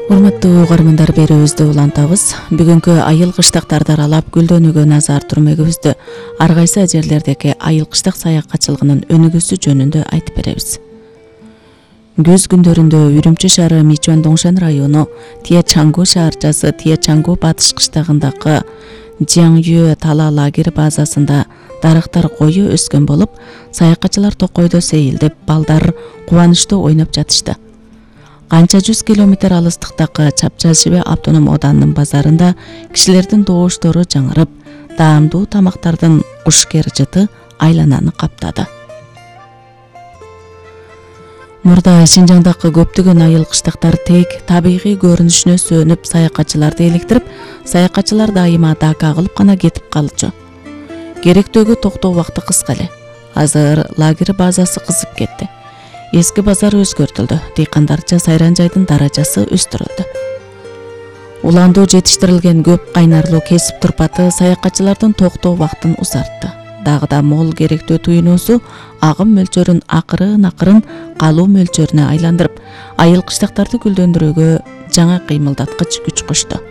Урматтуу угармандар, берүүбүздү улантабыз. Бүгүнкү айыл кыштактарды аралап гүлдөнүүгө назар турмегибизди ар кайсы жерлердеги айыл кыштак саякатчылыгынын өнүгүүсү жөнүндө айтып беребиз. Күз күндөрүндө Үрүмчү шаары Мичуан Доңшан району Тиячангу шаарчасы Тиячангу батыш кыштагындагы Жиаңюэ тала лагерь базасында дарактар кою өскөн болуп, саякатчылар токойдо сейилдеп, балдар кубанычтуу ойноп жатышты. Канча 100 километр алыстыктагы Чапчашибе автоном оданынын базарында кишилердин добуштору жаңырып, даамдуу тамактардын кушкер жыты айлананы каптады. Мурда Шинжаңдагы көптөгөн айыл кыштактар тек табигый көрүнүшүнө сөнүп, саякатчыларды электирип, саякатчылар дайыма дака кылып гана кетип калчу. Керектөөгө токтоо убакыты кыска эле. Азыр лагерь базасы кызып кетти. Эски базар өзгөртүлдү. Дыйкандарча сайран жайдын даражасы өстүрүлдү. Уландуу жетиштирилген көп кайнарлуу кесип турпаты саякатчылардын токтоо убактын узартты. Дагы да мол керектөө туйнуусу агым мөлчөрүн акырын калуу мөлчөрүнө айландырып, айыл кыштактарды гүлдөндүрүүгө жаңа кыймылдаткыч күч кошту.